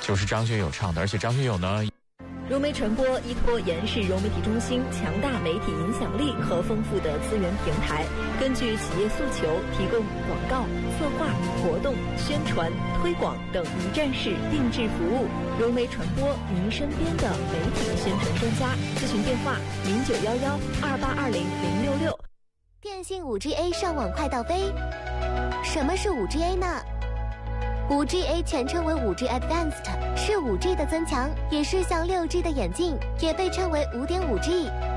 就是张学友唱的，而且张学友呢。 融媒传播依托延世融媒体中心强大媒体影响力和丰富的资源平台，根据企业诉求，提供广告、策划、活动、宣传、推广等一站式定制服务。融媒传播，您身边的媒体宣传专家。咨询电话：091128200666。 电信 5G-A 上网快到飞。什么是 5G-A 呢？5G-A 全称为 5G Advanced， 是 5G 的增强，也是像 6G 的演进，也被称为 5.5G。